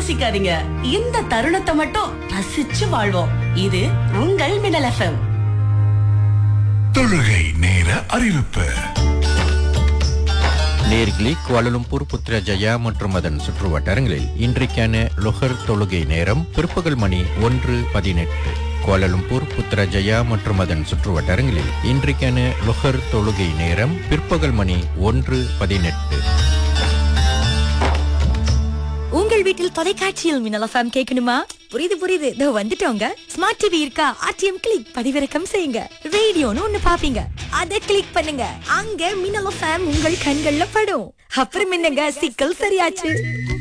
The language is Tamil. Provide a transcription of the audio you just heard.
யோசிக்காதீங்க. இந்த தருணத்தை மட்டும் ரசிச்சு வாழ்வோம். இது உங்கள் மின்னல் எஃப்எம். தொழுகை நேர அறிவிப்பு. நேர்களே, குவாலலும்பூர், புத்ரஜயா மற்றும் அதன் சுற்று வட்டாரங்களில் இன்றைக்கான லொஹர் தொழுகை நேரம் பிற்பகல் மணி 1:18. குவாலலும்பூர், புத்ரஜயா மற்றும் அதன் சுற்று வட்டாரங்களில் இன்றைக்கான லொஹர் தொழுகை நேரம் பிற்பகல் மணி 1:18. உங்கள் வீட்டில் தொலைக்காட்சியில் மின்னல் எஃப்எம் கேட்கணுமா? புரியுது இதோ வந்துட்டோங்க. ஸ்மார்ட் டிவி இருக்கா? ஆர்டிஎம் கிளிக் பதிவிறக்கம் செய்யுங்க. ரேடியோன்னு ஒண்ணு பாப்பீங்க, அதை கிளிக் பண்ணுங்க. அங்க மின்னல் எஃப்எம் உங்கள் கண்கள்ல படும். அப்புறம் என்னங்க, சிக்கல் சரியாச்சு.